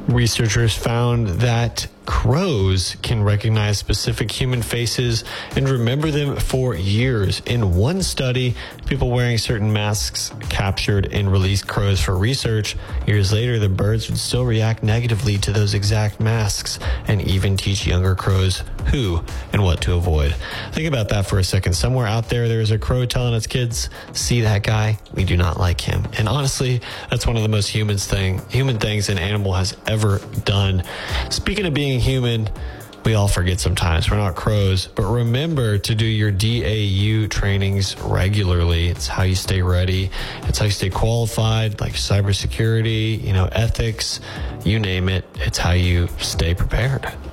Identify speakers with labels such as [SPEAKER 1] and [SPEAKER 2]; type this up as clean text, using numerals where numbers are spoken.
[SPEAKER 1] Researchers found that crows can recognize specific human faces and remember them for years. In one study, people wearing certain masks captured and released crows for research. Years later, the birds would still react negatively to those exact masks and even teach younger crows who and what to avoid. Think about that for a second. Somewhere out there's a crow telling its kids, see that guy? We do not like him. And honestly, that's one of the most human things an animal has ever done. Speaking of being human, we all forget sometimes. We're not crows, but remember to do your DAU trainings regularly. It's how you stay ready. It's how you stay qualified, like cybersecurity, ethics, you name it. It's how you stay prepared.